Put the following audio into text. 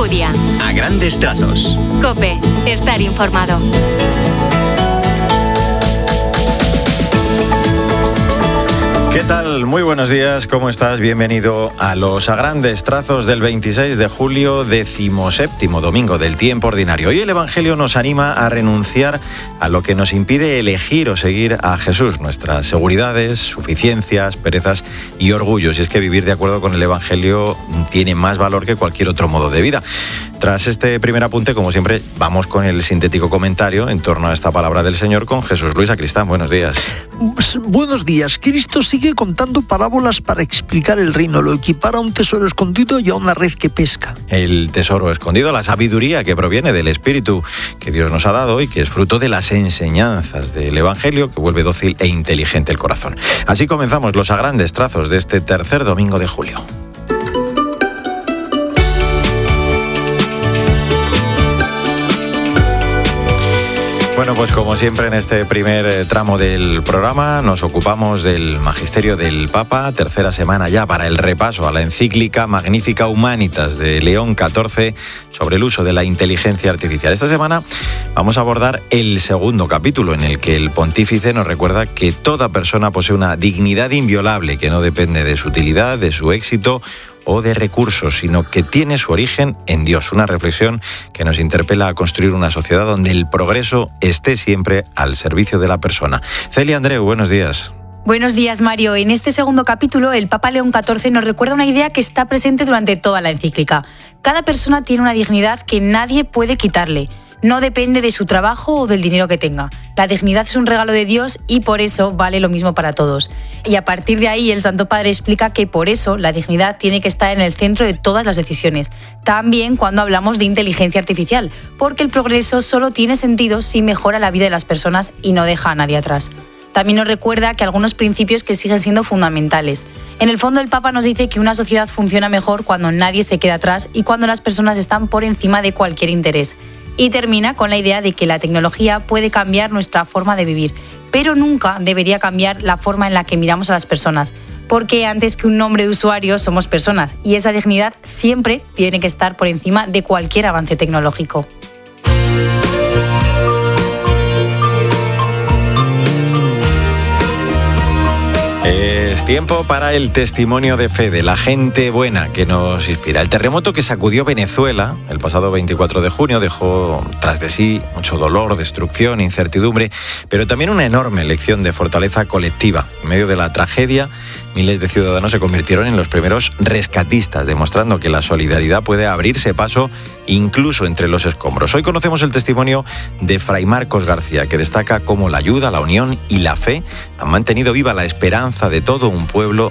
Alcudia. A grandes trazos. COPE. Estar informado. ¿Qué tal? Muy buenos días, ¿cómo estás? Bienvenido a los A Grandes Trazos del 26 de julio, 17º domingo del tiempo ordinario. Hoy el Evangelio nos anima a renunciar a lo que nos impide elegir o seguir a Jesús, nuestras seguridades, suficiencias, perezas y orgullos. Y es que vivir de acuerdo con el Evangelio tiene más valor que cualquier otro modo de vida. Tras este primer apunte, como siempre, vamos con el sintético comentario en torno a esta palabra del Señor con Jesús Luis Sacristán. Buenos días. Buenos días. Cristo sigue contando parábolas para explicar el reino. Lo equipara a un tesoro escondido y a una red que pesca. El tesoro escondido, la sabiduría que proviene del Espíritu que Dios nos ha dado y que es fruto de las enseñanzas del Evangelio, que vuelve dócil e inteligente el corazón. Así comenzamos los A Grandes Trazos de este tercer domingo de julio. Bueno, pues como siempre en este primer tramo del programa nos ocupamos del Magisterio del Papa, tercera semana ya para el repaso a la encíclica Magnificat Humanitas de León XIV sobre el uso de la inteligencia artificial. Esta semana vamos a abordar el segundo capítulo en el que el pontífice nos recuerda que toda persona posee una dignidad inviolable que no depende de su utilidad, de su éxito o de recursos, sino que tiene su origen en Dios. Una reflexión que nos interpela a construir una sociedad donde el progreso esté siempre al servicio de la persona. Celia Andreu, buenos días. Buenos días, Mario. En este segundo capítulo, el Papa León XIV nos recuerda una idea que está presente durante toda la encíclica. Cada persona tiene una dignidad que nadie puede quitarle. No depende de su trabajo o del dinero que tenga. La dignidad es un regalo de Dios y por eso vale lo mismo para todos. Y a partir de ahí el Santo Padre explica que por eso la dignidad tiene que estar en el centro de todas las decisiones. También cuando hablamos de inteligencia artificial, porque el progreso solo tiene sentido si mejora la vida de las personas y no deja a nadie atrás. También nos recuerda que algunos principios que siguen siendo fundamentales. En el fondo el Papa nos dice que una sociedad funciona mejor cuando nadie se queda atrás y cuando las personas están por encima de cualquier interés. Y termina con la idea de que la tecnología puede cambiar nuestra forma de vivir, pero nunca debería cambiar la forma en la que miramos a las personas, porque antes que un nombre de usuario somos personas y esa dignidad siempre tiene que estar por encima de cualquier avance tecnológico. Es tiempo para el testimonio de fe de la gente buena que nos inspira. El terremoto que sacudió Venezuela el pasado 24 de junio dejó tras de sí mucho dolor, destrucción, incertidumbre, pero también una enorme lección de fortaleza colectiva. En medio de la tragedia, miles de ciudadanos se convirtieron en los primeros rescatistas, demostrando que la solidaridad puede abrirse paso incluso entre los escombros. Hoy conocemos el testimonio de Fray Marcos García, que destaca cómo la ayuda, la unión y la fe han mantenido viva la esperanza de todo un pueblo